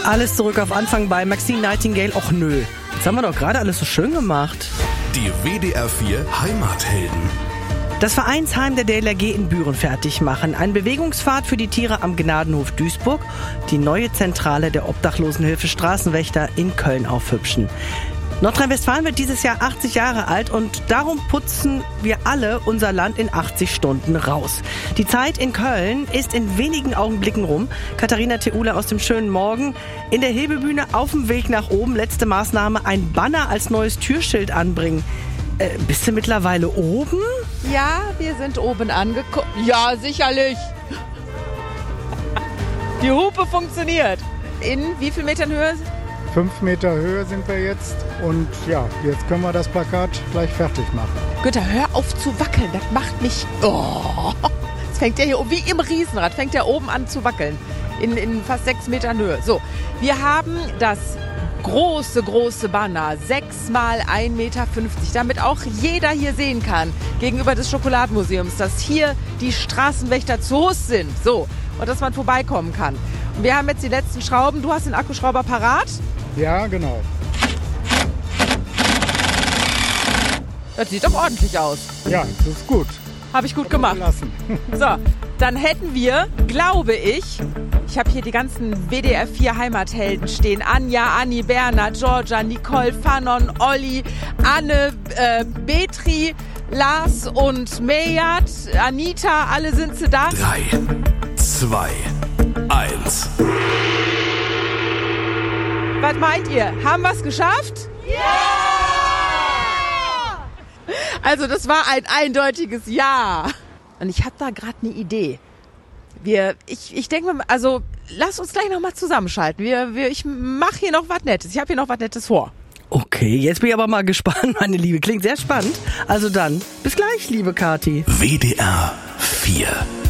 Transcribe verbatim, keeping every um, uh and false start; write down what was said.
Alles zurück auf Anfang bei Maxine Nightingale. Och nö, jetzt haben wir doch gerade alles so schön gemacht. Die W D R vier Heimathelden. Das Vereinsheim der D L R G in Büren fertig machen. Ein Bewegungspfad für die Tiere am Gnadenhof Duisburg. Die neue Zentrale der Obdachlosenhilfe Straßenwächter in Köln aufhübschen. Nordrhein-Westfalen wird dieses Jahr achtzig Jahre alt und darum putzen wir alle unser Land in achtzig Stunden raus. Die Zeit in Köln ist in wenigen Augenblicken rum. Katharina Theule aus dem schönen Morgen. In der Hebebühne auf dem Weg nach oben. Letzte Maßnahme, ein Banner als neues Türschild anbringen. Äh, bist du mittlerweile oben? Ja, wir sind oben angekommen. Ja, sicherlich. Die Hupe funktioniert. In wie viel Metern Höhe? Fünf Meter Höhe sind wir jetzt und ja, jetzt können wir das Plakat gleich fertig machen. Günther, hör auf zu wackeln, das macht mich... Oh, es fängt ja hier wie im Riesenrad, fängt ja oben an zu wackeln, in, in fast sechs Metern Höhe. So, wir haben das große, große Banner, sechs mal ein Meter fünfzig, damit auch jeder hier sehen kann, gegenüber des Schokoladenmuseums, dass hier die Straßenwächter zu Hus sind, so, und dass man vorbeikommen kann. Und wir haben jetzt die letzten Schrauben, du hast den Akkuschrauber parat? Ja, genau. Das sieht doch ordentlich aus. Ja, das ist gut. Habe ich gut gemacht. So, dann hätten wir, glaube ich, ich habe hier die ganzen W D R vier Heimathelden stehen. Anja, Anni, Bernhard, Georgia, Nicole, Fanon, Olli, Anne, äh, Betri, Lars und Mejat, Anita, alle sind sie da. Drei, zwei, eins. Was meint ihr? Haben wir es geschafft? Ja! Also das war ein eindeutiges Ja. Und ich habe da gerade eine Idee. Wir, ich, ich denke mal, also lass uns gleich nochmal zusammenschalten. Wir, wir, ich mache hier noch was Nettes. Ich habe hier noch was Nettes vor. Okay, jetzt bin ich aber mal gespannt, meine Liebe. Klingt sehr spannend. Also dann, bis gleich, liebe Kathi. W D R vier